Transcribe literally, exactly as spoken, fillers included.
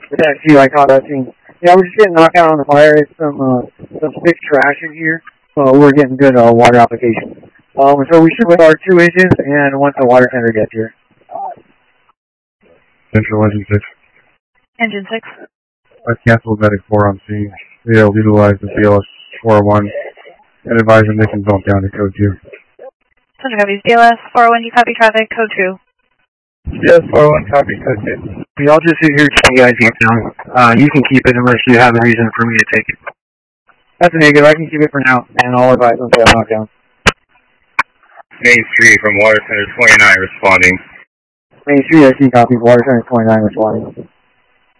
With that too, I caught that thing. Yeah, we're just getting knocked out on the fire. It's some uh, some thick trash in here. Uh, we're getting good uh, water application. Um, so we shoot with our two inches, and once the water tender gets here. Central Engine six. Engine six. I canceled Medic four on scene. We will utilize the B L S four oh one and advise the mission bump down to code two. Central copies. B L S four oh one, you copy traffic, code two. Yes, four oh one, copy, code two. We all just sit here keeping you guys down. Uh, you can keep it unless you have a reason for me to take it. That's a negative. I can keep it for now, and I'll advise once I knock down. Main Street from Water Center twenty-nine responding. Main Street, I see copies. Water Center twenty-nine responding.